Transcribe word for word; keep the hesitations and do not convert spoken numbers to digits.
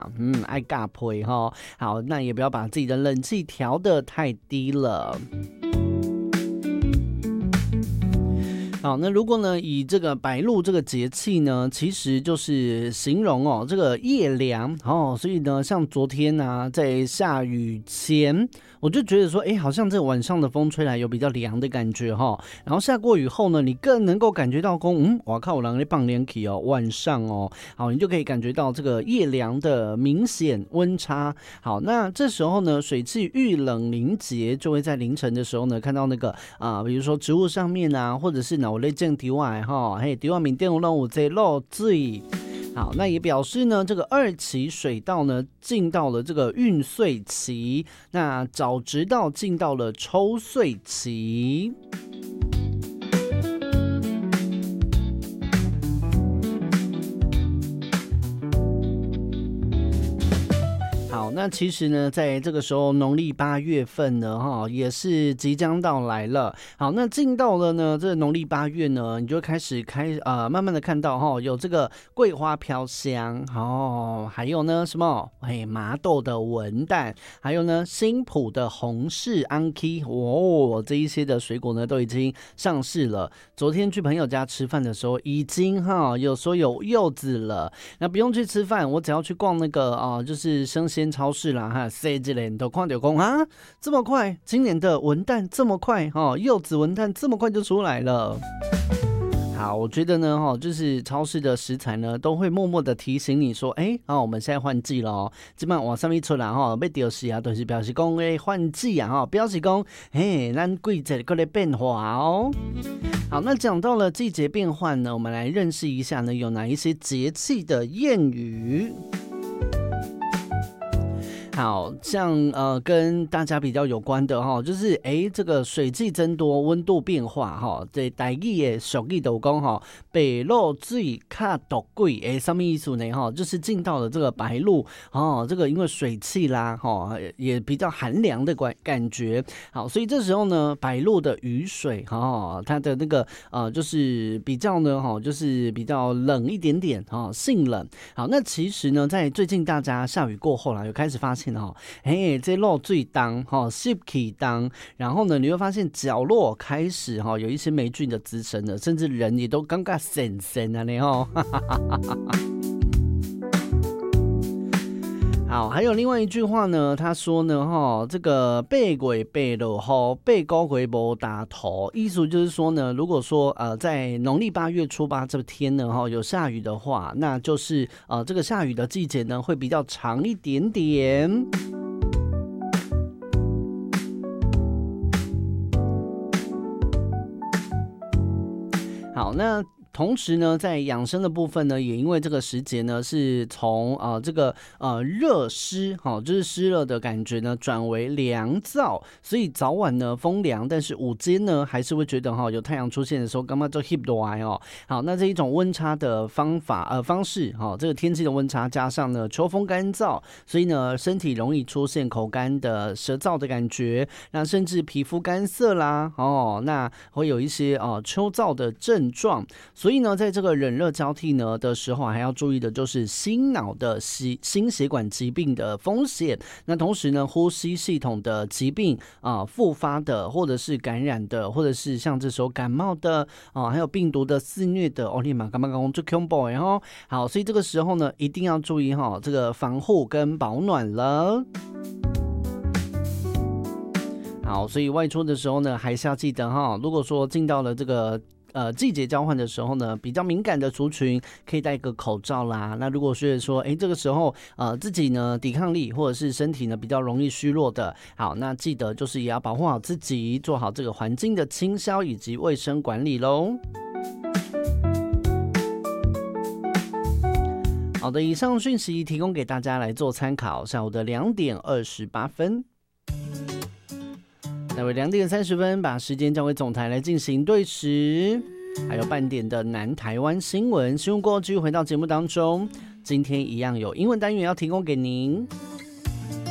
嗯，爱尬配哈。好，那也不要把自己的冷气调得太低了。好，那如果呢，以这个白露这个节气呢，其实就是形容哦，这个夜凉哦，所以呢，像昨天啊，在下雨前，我就觉得说，哎，好像这个晚上的风吹来有比较凉的感觉哈、哦。然后下过雨后呢，你更能够感觉到说，嗯，我靠，我让你棒连起哦，晚上哦，好，你就可以感觉到这个夜凉的明显温差。好，那这时候呢，水汽遇冷凝结，就会在凌晨的时候呢，看到那个啊、呃，比如说植物上面啊，或者是呢。我咧种稻啊，哈，嘿，稻啊面顶有有这漏水。好，那也表示呢，这个二期水稻呢进到了这个运穗期，那早植稻进到了抽穗期。好，那其实呢，在这个时候，农历八月份呢，哈，也是即将到来了。好，那进到了呢，这农历八月呢，你就开始开呃，慢慢的看到哈，有这个桂花飘香哦，还有呢什么，哎，麻豆的文旦，还有呢新埔的红柿安 K 哦，这一些的水果呢都已经上市了。昨天去朋友家吃饭的时候，已经哈有说有柚子了，那不用去吃饭，我只要去逛那个啊、呃，就是生鲜超市啦哈，塞之类都看到讲啊，这么快，今年的文旦这么快哈、哦，柚子文旦这么快就出来了。好，我觉得呢，哈，就是超市的食材呢，都会默默的提醒你说，哎，啊，我们现在换季了哦，基本上往上面出来哈，被丢失啊，都是表示讲哎换季啊，哈，表示讲，嘿，咱季节搁在变化哦。好，那讲到了季节变换呢，我们来认识一下呢，有哪一些节气的谚语。好像呃跟大家比较有关的哈，就是哎这个水汽增多，温度变化哈，这台语的俗语都讲哈，白露水较毒鬼，哎什么意思呢哈？就是进到了这个白露哦，这个因为水汽啦哈，也比较寒凉的感感觉，好，所以这时候呢，白露的雨水哈，它的那个呃就是比较呢哈，就是比较冷一点点哈，性冷。好，那其实呢，在最近大家下雨过后啦，有开始发现哈，哎，这漏最当哈，湿气当，然后呢，你会发现角落开始哈有一些霉菌的滋生了，甚至人也都尴尬神神啊，你哈。好，还有另外一句话呢，他说呢，哈，这个八月八落雨，八九月无大头，意思就是说呢，如果说呃在农历八月初八这天呢，哈有下雨的话，那就是呃这个下雨的季节呢会比较长一点点。好，那同时呢，在养生的部分呢，也因为这个时节呢，是从呃这个呃热湿，好、哦，就是湿热的感觉呢，转为凉燥，所以早晚呢风凉，但是午间呢还是会觉得哈、哦，有太阳出现的时候，干嘛就 hip 的来哦。好，那这一种温差的方法呃方式，哈、哦，这个天气的温差加上呢秋风干燥，所以呢身体容易出现口干的舌燥的感觉，那甚至皮肤干涩啦，哦，那会有一些哦秋燥的症状。所以呢，在这个冷热交替呢的时候，还要注意的就是心脑的心心血管疾病的风险。那同时呢，呼吸系统的疾病啊、呃，复发的，或者是感染的，或者是像这时候感冒的啊、呃，还有病毒的肆虐的，哦，立马干嘛干嘛最恐怖然后好，所以这个时候呢，一定要注意哈，这个防护跟保暖了。好，所以外出的时候呢，还是要记得哈，如果说进到了这个。呃，季节交换的时候呢，比较敏感的族群可以戴个口罩啦。那如果是说，哎，这个时候呃自己呢抵抗力或者是身体呢比较容易虚弱的，好，那记得就是也要保护好自己，做好这个环境的清消以及卫生管理咯。好的，以上讯息提供给大家来做参考。下午的两点二十八分。待会两点三十分，把时间交给总台来进行对时，还有半点的南台湾新闻。新闻过后，继续回到节目当中。今天一样有英文单元要提供给您。